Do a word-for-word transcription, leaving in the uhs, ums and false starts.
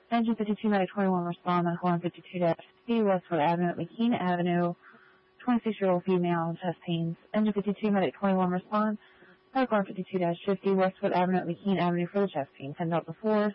Engine fifty-two, Medic twenty-one, respond on Horn fifty-two dash fifty, Westwood Avenue at McKean Avenue. twenty-six-year-old female, chest pains. Engine fifty-two, Medic twenty-one, respond. Horn fifty-two dash fifty, Westwood Avenue at McKean Avenue for the chest pain. ten Delta four,